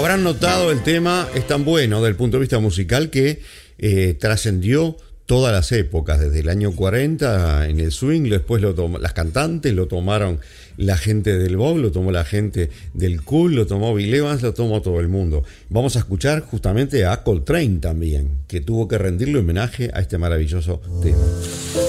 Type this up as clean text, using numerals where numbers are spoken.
habrán notado, el tema es tan bueno desde el punto de vista musical que trascendió todas las épocas, desde el año 40 en el swing, después las cantantes lo tomaron, la gente del Bob, lo tomó la gente del Cool, lo tomó Bill Evans, lo tomó todo el mundo. Vamos a escuchar justamente a Coltrane también, que tuvo que rendirle homenaje a este maravilloso tema.